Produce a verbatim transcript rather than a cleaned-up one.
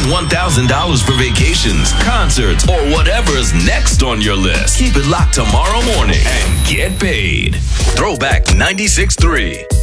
one thousand dollars for vacations, concerts, or whatever's next on your list. Keep it locked tomorrow morning and get paid. Throwback ninety-six point three.